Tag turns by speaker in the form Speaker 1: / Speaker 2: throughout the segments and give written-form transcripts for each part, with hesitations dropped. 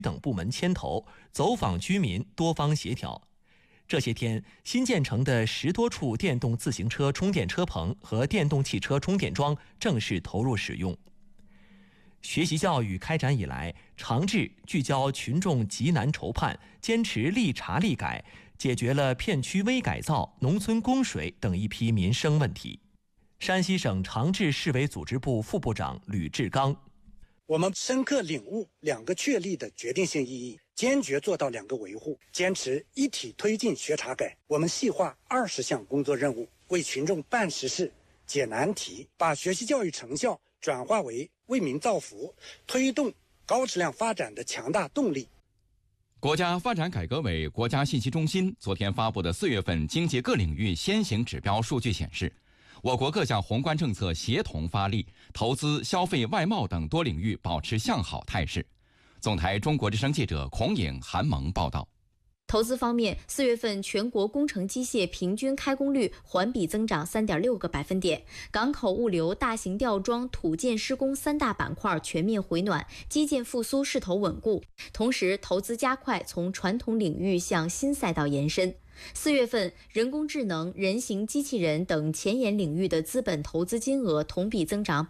Speaker 1: 等部门牵头走访居民，多方协调。这些天，新建成的10多处电动自行车充电车棚和电动汽车充电桩正式投入使用。学习教育开展以来，长治聚焦群众急难愁盼，坚持立查立改，解决了片区微改造、农村供水等一批民生问题。山西省长治市委组织部副部长吕志刚：
Speaker 2: 我们深刻领悟2个确立的决定性意义，坚决做到2个维护，坚持一体推进学查改。我们细化20项工作任务，为群众办实事、解难题，把学习教育成效转化为为民造福、推动高质量发展的强大动力。
Speaker 3: 国家发展改革委、国家信息中心昨天发布的4月份经济各领域先行指标数据显示，我国各项宏观政策协同发力，投资、消费、外贸等多领域保持向好态势。总台中国之声记者孔颖、韩萌报道。
Speaker 4: 投资方面，4月份全国工程机械平均开工率环比增长3.6个百分点，港口物流、大型吊装、土建施工3大板块全面回暖，基建复苏势头稳固。同时，投资加快从传统领域向新赛道延伸。4月份，人工智能、人形机器人等前沿领域的资本投资金额同比增长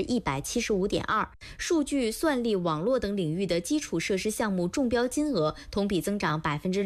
Speaker 4: 175.2%，数据、算力、网络等领域的基础设施项目中标金额同比增长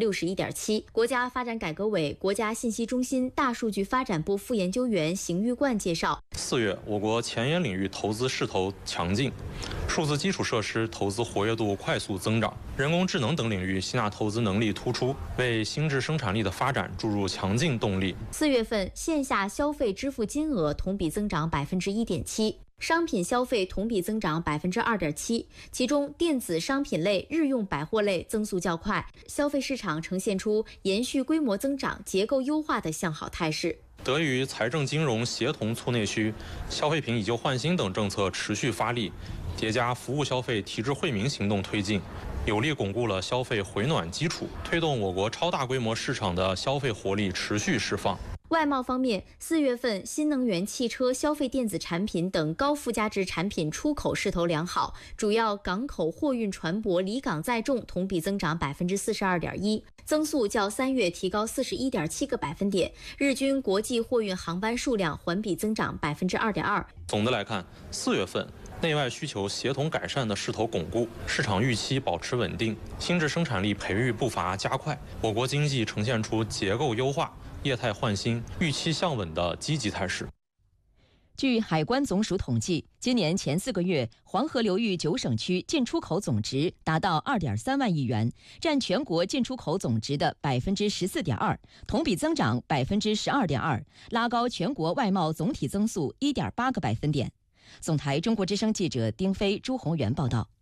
Speaker 4: 61.7%。国家发展改革委、国家信息中心大数据发展部副研究员邢玉冠介绍
Speaker 5: ，4月我国前沿领域投资势头强劲，数字基础设施投资活跃度快速增长，人工智能等领域吸纳投资能力突出，为新质生产力的发展注入强劲动力。
Speaker 4: 4月份线下消费支付金额同比增长1.7%，商品消费同比增长2.7%，其中电子商品类、日用百货类增速较快，消费市场呈现出延续规模增长、结构优化的向好态势。
Speaker 5: 得益于财政金融协同促内需、消费品以旧换新等政策持续发力，叠加服务消费提质惠民行动推进，有力巩固了消费回暖基础，推动我国超大规模市场的消费活力持续释放。
Speaker 4: 外贸方面，4月份新能源汽车、消费电子产品等高附加值产品出口势头良好，主要港口货运船舶离港载重同比增长42.1%，增速较3月提高41.7个百分点，日均国际货运航班数量环比增长2.2%。
Speaker 5: 总的来看，4月份内外需求协同改善的势头巩固，市场预期保持稳定，新质生产力培育步伐加快，我国经济呈现出结构优化、业态换新、预期向稳的积极态势。
Speaker 6: 据海关总署统计，今年前4个月，黄河流域9省区进出口总值达到2.3万亿元，占全国进出口总值的14.2%，同比增长12.2%，拉高全国外贸总体增速1.8个百分点。总台中国之声记者丁飞、朱宏元报道。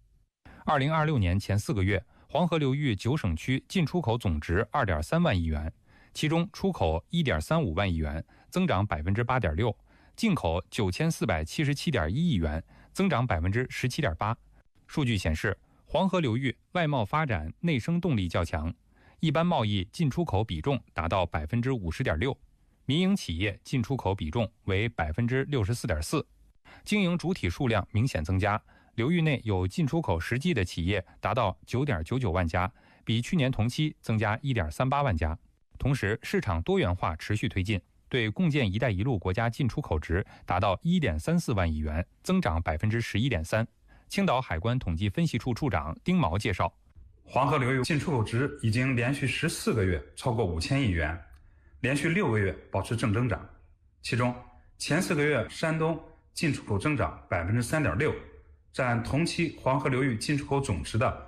Speaker 7: 2026年前4个月，黄河流域9省区进出口总值2.3万亿元，其中出口1.35万亿元，增长8.6%，进口9477.1亿元，增长17.8%。数据显示，黄河流域外贸发展内生动力较强，一般贸易进出口比重达到50.6%，民营企业进出口比重为64.4%，经营主体数量明显增加，流域内有进出口实际的企业达到9.99万家，比去年同期增加1.38万家。同时，市场多元化持续推进，对共建“一带一路”国家进出口值达到1.34万亿元，增长11.3%。青岛海关统计分析处处长丁毛介绍，
Speaker 8: 黄河流域进出口值已经连续14个月超过5000亿元，连续6个月保持正增长。其中，前4个月山东进出口增长3.6%，占同期黄河流域进出口总值的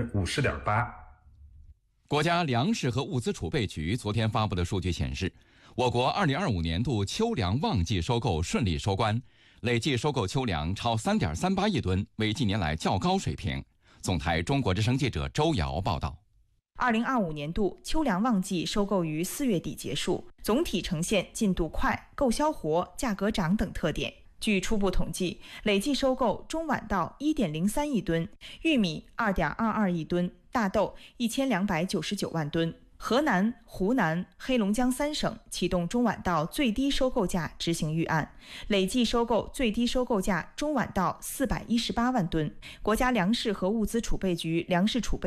Speaker 8: 50.8%。
Speaker 3: 国家粮食和物资储备局昨天发布的数据显示，我国2025年度秋粮旺季收购顺利收官，累计收购秋粮超3.38亿吨，为近年来较高水平。总台中国之声记者周瑶报道。
Speaker 9: 2025年度秋粮旺季收购于4月底结束，总体呈现进度快、购销活、价格涨等特点。据初步统计，累计收购中晚稻1.03亿吨，玉米2.22亿吨，大豆1299万吨。 河南、湖南、黑龙江3省启动中晚稻最低收购价执行预案，累计收购最低收购价中晚稻418万吨。国家粮食和物资储备局粮食储备